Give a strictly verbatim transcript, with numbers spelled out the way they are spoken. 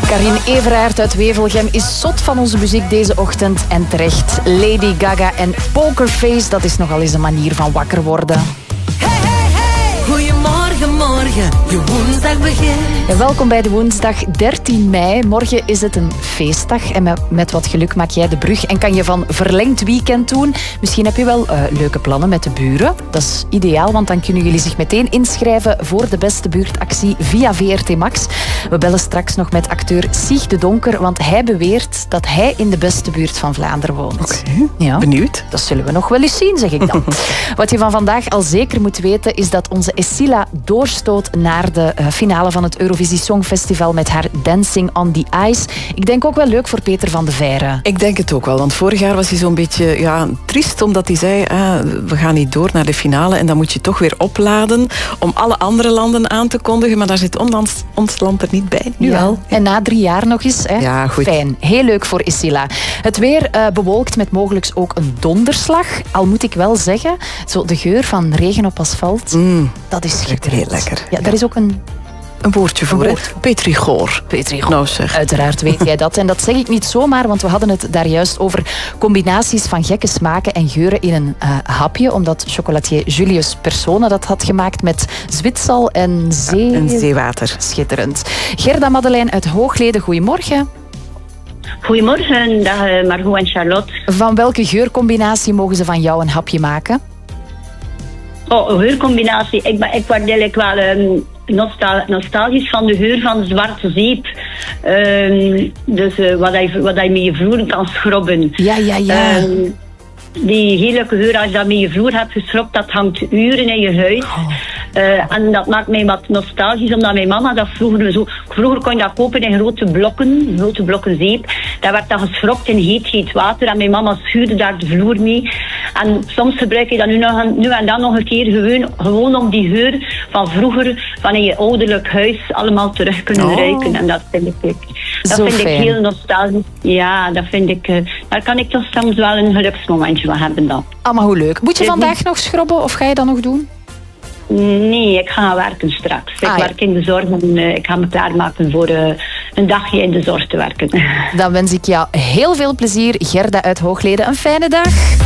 Karin Everaert uit Wevelgem is zot van onze muziek deze ochtend. En terecht, Lady Gaga en Pokerface, dat is nogal eens een manier van wakker worden. Hey, hey, hey. Goedemorgen, morgen, je woensdag begint. Ja, welkom bij de woensdag dertien mei. Morgen is het een feestdag en met, met wat geluk maak jij de brug en kan je van verlengd weekend doen. Misschien heb je wel uh, leuke plannen met de buren. Dat is ideaal, want dan kunnen jullie zich meteen inschrijven voor de beste buurtactie via V R T Max. We bellen straks nog met acteur Sieg de Donker, want hij beweert dat hij in de beste buurt van Vlaanderen woont. Oké, okay, ja. Benieuwd. Dat zullen we nog wel eens zien, zeg ik dan. Wat je van vandaag al zeker moet weten is dat onze Escilla doorstoot naar de uh, finale van het Eurovisie Songfestival met haar Dancing on the Ice. Ik denk ook wel leuk voor Peter van de Veire. Ik denk het ook wel, want vorig jaar was hij zo'n beetje ja, triest omdat hij zei ah, we gaan niet door naar de finale en dan moet je toch weer opladen om alle andere landen aan te kondigen, maar daar zit ons, ons land er niet bij. Nu ja. wel. En na drie jaar nog eens. Hè? Ja, goed. Fijn. Heel leuk voor Escilla. Het weer uh, bewolkt met mogelijk ook een donderslag. Al moet ik wel zeggen, zo de geur van regen op asfalt, mm, dat is schitterend. Heel lekker. Ja, daar ja. is ook een... Een woordje voor, hè? Petrichor. Petrichor. Nou zeg. Uiteraard weet jij dat. En dat zeg ik niet zomaar, want we hadden het daar juist over combinaties van gekke smaken en geuren in een uh, hapje, omdat chocolatier Julius Persone dat had gemaakt met zwitsal en zee... Ja, en zeewater. Schitterend. Gerda Madeleine uit Hoogleden, goedemorgen. Goedemorgen, dag Margot en Charlotte. Van welke geurcombinatie mogen ze van jou een hapje maken? Oh, een geurcombinatie. Ik, ben, ik word eigenlijk wel um, nostal nostalgisch van de geur van zwarte zeep. Um, dus uh, wat hij wat hij met je vloer kan schrobben. Ja, ja, ja. Um, die heerlijke geur, als je dat met je vloer hebt geschrobt, dat hangt uren in je huis. Oh. Uh, en dat maakt mij wat nostalgisch, omdat mijn mama dat vroeger zo... Vroeger kon je dat kopen in grote blokken, grote blokken zeep. Dat werd dan geschrobt in heet, heet water. En mijn mama schuurde daar de vloer mee. En soms gebruik je dat nu, nog, nu en dan nog een keer gewoon, gewoon om die geur van vroeger, van in je ouderlijk huis, allemaal terug kunnen oh. ruiken. En dat vind ik, dat vind ik heel nostalgisch. Ja, dat vind ik... Uh, daar kan ik toch soms wel een geluksmomentje van hebben dan. Allemaal hoe leuk. Moet je vandaag nog schrobben of ga je dat nog doen? Nee, ik ga werken straks. Ik ah, werk ja. in de zorg en uh, ik ga me klaarmaken voor uh, een dagje in de zorg te werken. Dan wens ik jou heel veel plezier. Gerda uit Hoogleden, een fijne dag.